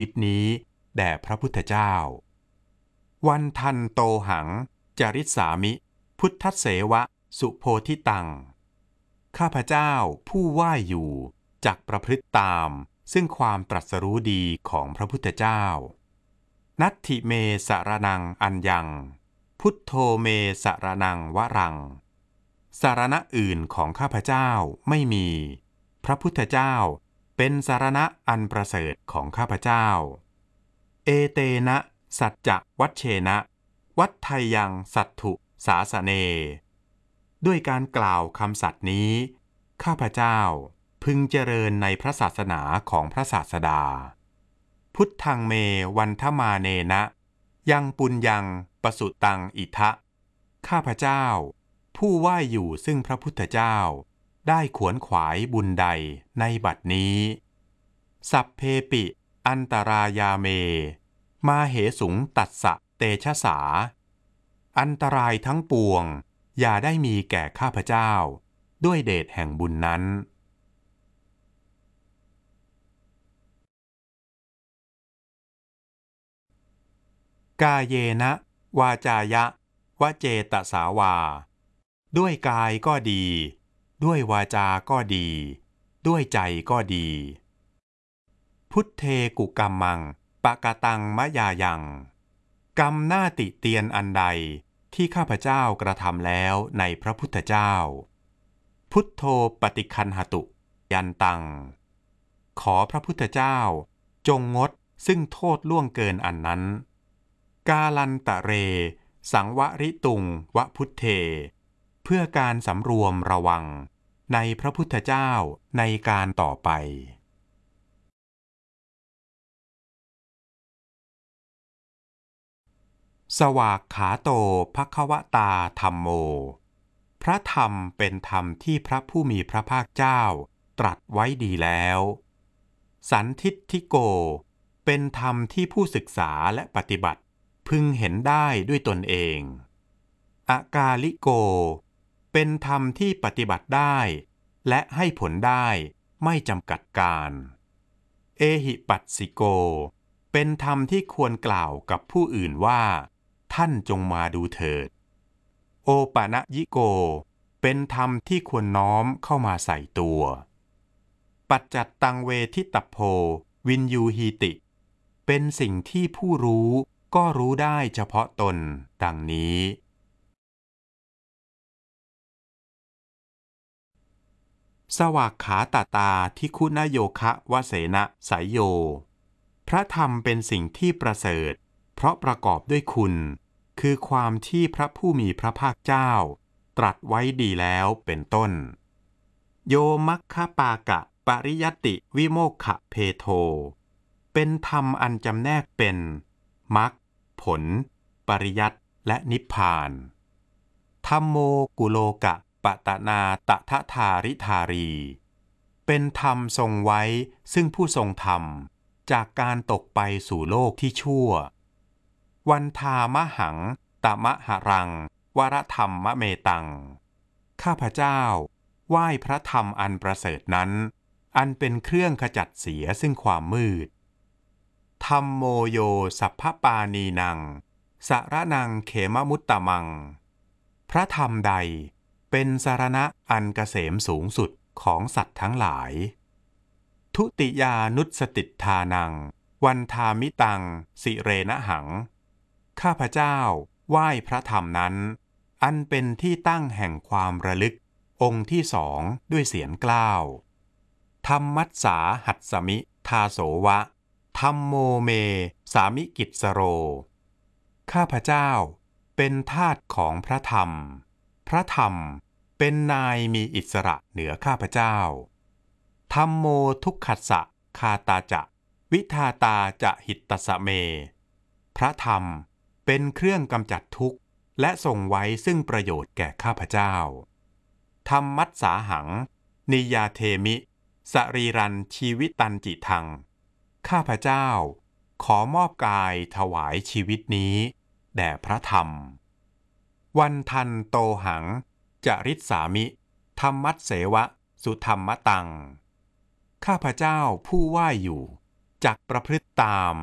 ชีวิตนี้แด่พระพุทธเจ้าวันทันโตหังจริสามิพุทธเสวะสุโพธิตังข้าพเจ้าผู้ไหว้อยู่จักประพฤติตามซึ่งความตรัสรู้ดีของพระพุทธเจ้านัตถิเมสรนังอัญญังพุทโธเมสรนังวรังสารณะอื่นของข้าพเจ้าไม่มีพระพุทธเจ้าเป็นสารณะอันประเสริฐของข้าพเจ้าเอเตนะสัจจะวัชเชนะวัฏไทยังสัตถุสาสเนด้วยการกล่าวคำสัตย์นี้ข้าพเจ้าพึงเจริญในพระศาสนาของพระศาสดาพุทธังเมวันทมาเนนะยังปุญญังปสุตังอิทะข้าพเจ้าผู้ไหว้อยู่ซึ่งพระพุทธเจ้าได้ขวนขวายบุญใดในบัดนี้สัพเพปิอันตรายาเมมาเหสุงตัสสะเตชะสาอันตรายทั้งปวงอย่าได้มีแก่ข้าพเจ้าด้วยเดชแห่งบุญนั้นกาเยนะวาจายะวเจตสาวาด้วยกายก็ดีด้วยวาจาก็ดีด้วยใจก็ดีพุทเทกุกัมมังปะกะตังมะยายังกรรมหน้าติเตียนอันใดที่ข้าพเจ้ากระทำแล้วในพระพุทธเจ้าพุทโธปฏิคันหตุยันตังขอพระพุทธเจ้าจงงดซึ่งโทษล่วงเกินอันนั้นกาลันตะเรสังวริตุงวะพุทเทเพื่อการสำรวมระวังในพระพุทธเจ้าในการต่อไปสวากขาโตภควตาธัมโมพระธรรมเป็นธรรมที่พระผู้มีพระภาคเจ้าตรัสไว้ดีแล้วสันทิฏฐิโกเป็นธรรมที่ผู้ศึกษาและปฏิบัติพึงเห็นได้ด้วยตนเองอากาลิโกเป็นธรรมที่ปฏิบัติได้และให้ผลได้ไม่จำกัดการเอหิปัสสิโกเป็นธรรมที่ควรกล่าวกับผู้อื่นว่าท่านจงมาดูเถิดโอปะนะยิโกเป็นธรรมที่ควรน้อมเข้ามาใส่ตัวปัจจัตตังเวทิตัพโพวินยูหีติเป็นสิ่งที่ผู้รู้ก็รู้ได้เฉพาะตนดังนี้สวากขาตตาทิคุณโยคะวเสนะสายโยพระธรรมเป็นสิ่งที่ประเสริฐเพราะประกอบด้วยคุณคือความที่พระผู้มีพระภาคเจ้าตรัสไว้ดีแล้วเป็นต้นโยมัคคปากะปริยัตติวิโมกขเพโทเป็นธรรมอันจำแนกเป็นมรรคผลปริยัติและนิพพานธัมโมกุโลกะปตนาตถทาริธารีเป็นธรรมทรงไว้ซึ่งผู้ทรงธรรมจากการตกไปสู่โลกที่ชั่ววันทามหังตมหรังวรธรรมมะเมตังข้าพเจ้าไหว้พระธรรมอันประเสริฐนั้นอันเป็นเครื่องขจัดเสียซึ่งความมืดธัมโมโยสัพพปานีนังสรนังเขมมุตตมังพระธรรมใดเป็นสรณะอันเกษมสูงสุดของสัตว์ทั้งหลายทุติยานุสติทานังวันทามิตังสิเรนะหังข้าพเจ้าไหว้พระธรรมนั้นอันเป็นที่ตั้งแห่งความระลึกองค์ที่สองด้วยเสียงกล้าวธัมมัสสาหัสสมิทาโสวะธัมโมเมสามิกิจสโรข้าพเจ้าเป็นทาสของพระธรรมพระธรรมเป็นนายมีอิสระเหนือข้าพเจ้าธัมโมทุกขัสสะคาตาจะวิทาตาจะหิตตสเมพระธรรมเป็นเครื่องกำจัดทุกข์และส่งไว้ซึ่งประโยชน์แก่ข้าพเจ้าธัมมัสสาหังนิยาเทมิสรีรันชีวิตันจิทังข้าพเจ้าขอมอบกายถวายชีวิตนี้แด่พระธรรมวันทันโตหังจริสามิธัมมัสเสวะสุธรรมตังข้าพเจ้าผู้ไหว้อยู่จักประพฤติตาม